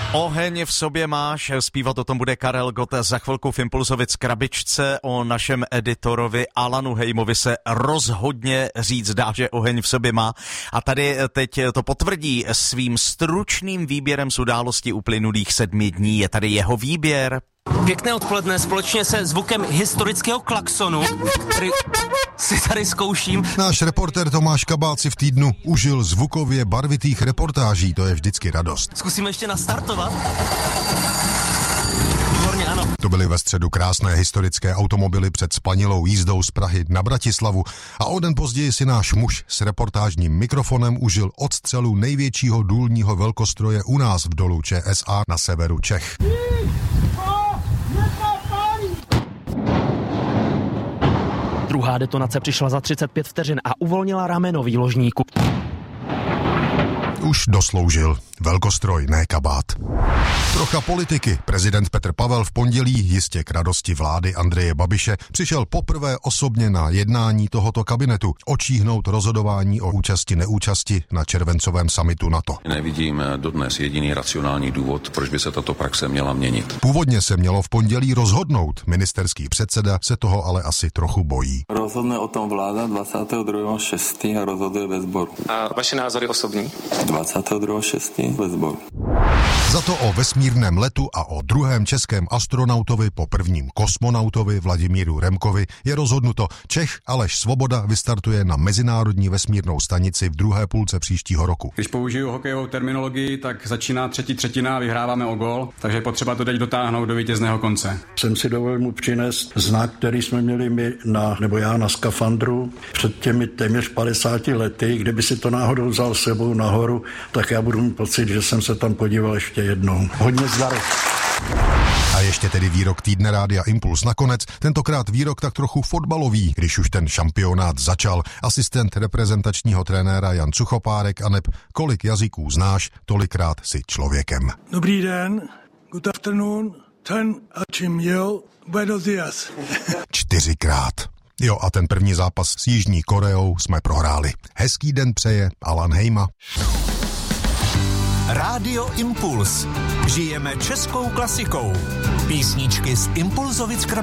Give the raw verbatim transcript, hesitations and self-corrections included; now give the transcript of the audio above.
Oheň v sobě máš, zpívat o tom bude Karel Gott. Za chvilku v Impulzovic krabičce. O našem editorovi Alanu Hejmovi se rozhodně říct dá, že oheň v sobě má. A tady teď to potvrdí svým stručným výběrem z událostí uplynulých sedmi dní. Je tady jeho výběr. Pěkné odpoledne společně se zvukem historického klaxonu, který si tady zkouším. Náš reportér Tomáš Kabát si v týdnu užil zvukově barvitých reportáží, to je vždycky radost. Zkusíme ještě nastartovat. Výborně, ano. To byly ve středu krásné historické automobily před spanilou jízdou z Prahy na Bratislavu a o den později si náš muž s reportážním mikrofonem užil odstřelu největšího důlního velkostroje u nás v dolu Č S A na severu Čech. Druhá detonace přišla za třicet pět vteřin a uvolnila rameno výložníku. Už dosloužil. Velkostroj, ne kabát. Trocha politiky. Prezident Petr Pavel v pondělí, jistě k radosti vlády Andreje Babiše, přišel poprvé osobně na jednání tohoto kabinetu očíhnout rozhodování o účasti neúčasti na červencovém summitu NATO. Nevidím dodnes jediný racionální důvod, proč by se tato praxe měla měnit. Původně se mělo v pondělí rozhodnout. Ministerský předseda se toho ale asi trochu bojí. Rozhodne o tom vláda dvacátého druhého šestého a rozhoduje ve sboru. A vaše názory osobní? dvacátého druhého šestého ve sboru. Za to o vesmírném letu a o druhém českém astronautovi po prvním kosmonautovi Vladimíru Remkovi je rozhodnuto. Čech Aleš Svoboda vystartuje na mezinárodní vesmírnou stanici v druhé půlce příštího roku. Když použiju hokejovou terminologii, tak začíná třetí třetina, vyhráváme o gól, takže je potřeba to teď dotáhnout do vítězného konce. Jsem si dovolil mu přinést znak, který jsme měli my na, nebo já na skafandru před těmi téměř padesáti lety. Kdyby si to náhodou vzal s sebou nahoru, tak já budu mít pocit, že jsem se tam podíval ještě jednou. Hodně zdaru. A ještě tedy výrok týdne Rádia Impuls nakonec, tentokrát výrok tak trochu fotbalový, když už ten šampionát začal. Asistent reprezentačního trenéra Jan Suchopárek aneb kolik jazyků znáš, tolikrát si člověkem. Dobrý den, good afternoon, ten a čím jel, buenos días. Čtyřikrát. Jo, a ten první zápas s Jižní Koreou jsme prohráli. Hezký den přeje Alan Hejma. Rádio Impuls. Žijeme českou klasikou. Písničky z Impulzovic